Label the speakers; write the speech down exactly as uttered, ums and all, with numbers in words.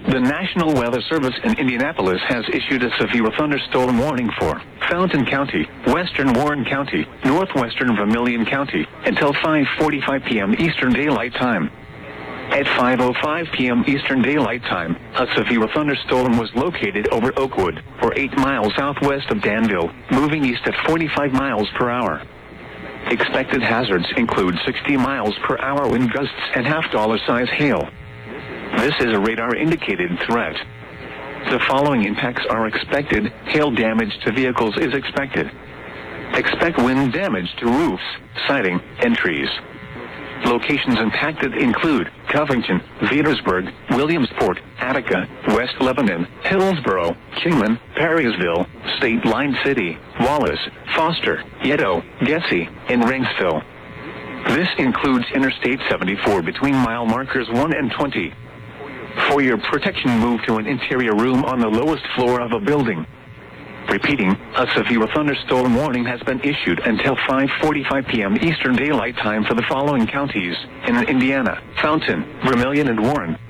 Speaker 1: The National Weather Service in Indianapolis has issued a severe thunderstorm warning for Fountain County, western Warren County, northwestern Vermilion County, until five forty-five p m Eastern Daylight Time. At five oh five p m Eastern Daylight Time, a severe thunderstorm was located over Oakwood, or eight miles southwest of Danville, moving east at forty-five miles per hour. Expected hazards include sixty miles per hour wind gusts and half-dollar size hail. This is a radar-indicated threat. The following impacts are expected. Hail damage to vehicles is expected. Expect wind damage to roofs, siding, and trees. Locations impacted include Covington, Petersburg, Williamsport, Attica, West Lebanon, Hillsborough, Kingman, Perrysville, State Line City, Wallace, Foster, Yedo, Gessie, and Ringsville. This includes Interstate seventy-four between mile markers one and twenty. For your protection, move to an interior room on the lowest floor of a building. Repeating, a severe thunderstorm warning has been issued until five forty-five p m Eastern Daylight Time for the following counties in Indiana: Fountain, Vermilion, and Warren.